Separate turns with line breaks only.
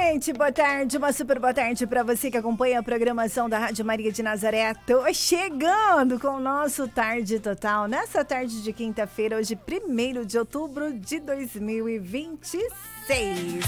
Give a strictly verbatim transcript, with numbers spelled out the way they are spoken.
gente, boa tarde, uma super boa tarde para você que acompanha a programação da Rádio Maria de Nazaré. Tô chegando com o nosso Tarde Total, nessa tarde de quinta-feira, hoje primeiro de outubro de dois mil e vinte e seis.